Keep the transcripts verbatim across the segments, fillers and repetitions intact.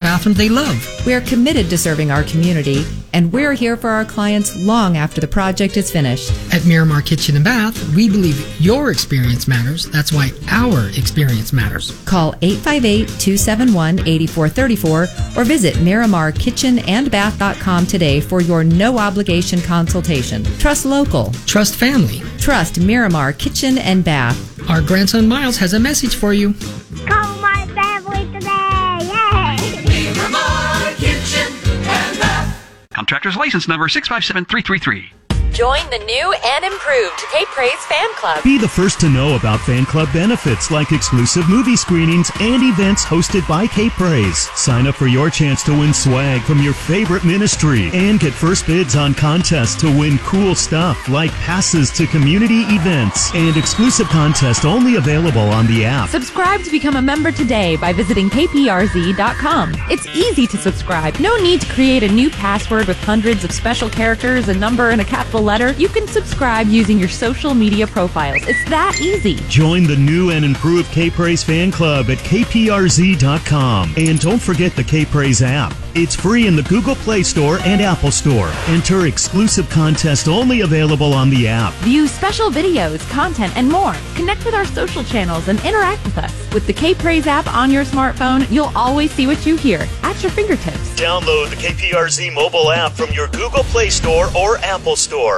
bathrooms they love. We are committed to serving our community, and we're here for our clients long after the project is finished. At Miramar Kitchen and Bath, we believe your experience matters. That's why our experience matters. Call eight five eight, two seven one, eight four three four or visit miramar kitchen and bath dot com today for your no-obligation consultation. Trust local. Trust family. Trust Miramar Kitchen and Bath. Our grandson Miles has a message for you. Call my family today! Yay! Miramar Kitchen and Bath. Contractor's license number six five seven three three three. Join the new and improved Cape Praise Fan Club. Be the first to know about fan club benefits like exclusive movie screenings and events hosted by Cape Praise. Sign up for your chance to win swag from your favorite ministry and get first bids on contests to win cool stuff like passes to community events and exclusive contests only available on the app. Subscribe to become a member today by visiting K P R Z dot com. It's easy to subscribe. No need to create a new password with hundreds of special characters, a number, and a capital letter. You can subscribe using your social media profiles. It's that easy. Join the new and improved Cape Praise Fan Club at K P R Z dot com. And don't forget the Cape Praise app. It's free in the Google Play Store and Apple Store. Enter exclusive contests only available on the app. View special videos, content, and more. Connect with our social channels and interact with us. With the Cape Praise app on your smartphone, you'll always see what you hear at your fingertips. Download the K P R Z mobile app from your Google Play Store or Apple Store.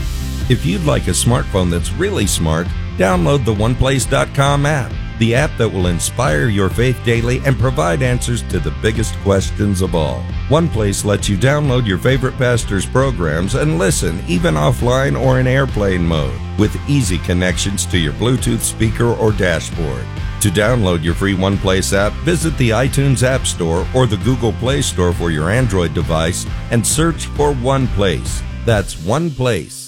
If you'd like a smartphone that's really smart, download the one place dot com app, the app that will inspire your faith daily and provide answers to the biggest questions of all. OnePlace lets you download your favorite pastor's programs and listen, even offline or in airplane mode, with easy connections to your Bluetooth speaker or dashboard. To download your free OnePlace app, visit the iTunes App Store or the Google Play Store for your Android device and search for OnePlace. That's OnePlace.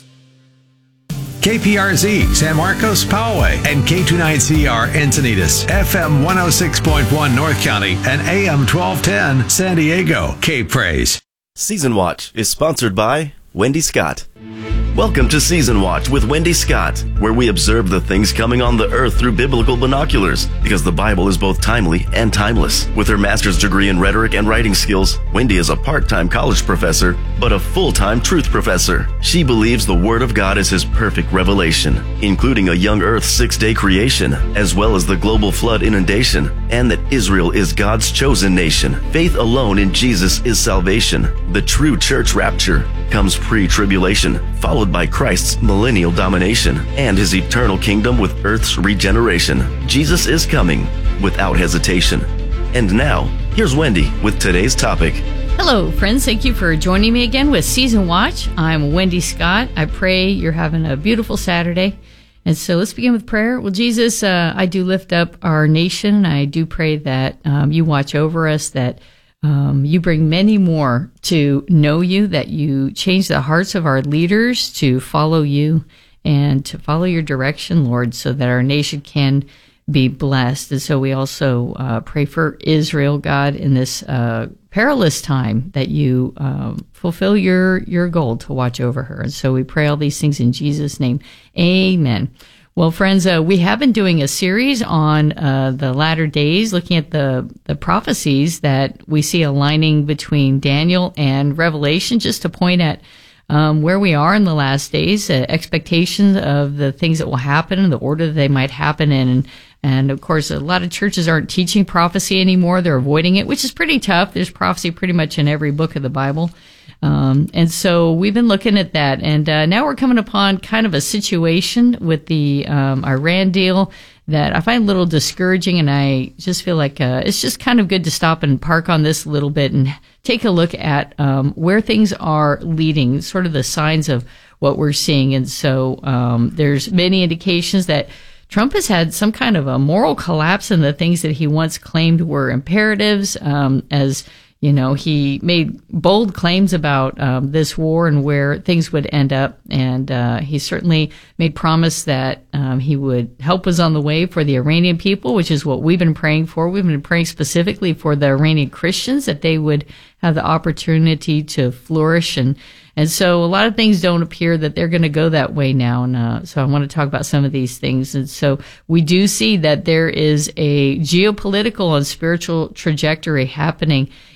K P R Z, San Marcos, Poway, and K twenty-nine C R, Encinitas, F M one oh six point one, North County, and A M twelve ten, San Diego. Cape Praise. Season Watch is sponsored by Wendy Scott. Welcome to Season Watch with Wendy Scott, where we observe the things coming on the earth through biblical binoculars, because the Bible is both timely and timeless. With her master's degree in rhetoric and writing skills, Wendy is a part-time college professor, but a full-time truth professor. She believes the Word of God is His perfect revelation, including a young earth six-day creation, as well as the global flood inundation, and that Israel is God's chosen nation. Faith alone in Jesus is salvation. The true church rapture comes pre-tribulation, followed by Christ's millennial domination and His eternal kingdom with earth's regeneration. Jesus is coming without hesitation. And now, here's Wendy with today's topic. Hello, friends. Thank you for joining me again with Season Watch. I'm Wendy Scott. I pray you're having a beautiful Saturday. And so let's begin with prayer. Well, Jesus, uh, I do lift up our nation. I do pray that um, you watch over us, that Um, you bring many more to know you, that you change the hearts of our leaders to follow you and to follow your direction, Lord, so that our nation can be blessed. And so we also uh, pray for Israel, God, in this uh, perilous time, that you um, fulfill your, your goal to watch over her. And so we pray all these things in Jesus' name. Amen. Well, friends, uh, we have been doing a series on uh, the latter days, looking at the, the prophecies that we see aligning between Daniel and Revelation, just to point at um, where we are in the last days, uh, expectations of the things that will happen and the order that they might happen in. And, and, of course, a lot of churches aren't teaching prophecy anymore. They're avoiding it, which is pretty tough. There's prophecy pretty much in every book of the Bible. Um, and so we've been looking at that, and uh, now we're coming upon kind of a situation with the um, Iran deal that I find a little discouraging, and I just feel like uh, it's just kind of good to stop and park on this a little bit and take a look at um, where things are leading, sort of the signs of what we're seeing. And so um, there's many indications that Trump has had some kind of a moral collapse in the things that he once claimed were imperatives, um, as You know, he made bold claims about um, this war and where things would end up, and uh, he certainly made promise that um, he would help us on the way for the Iranian people, which is what we've been praying for. We've been praying specifically for the Iranian Christians, that they would have the opportunity to flourish, and and so a lot of things don't appear that they're going to go that way now, and uh, so I want to talk about some of these things. And so we do see that there is a geopolitical and spiritual trajectory happening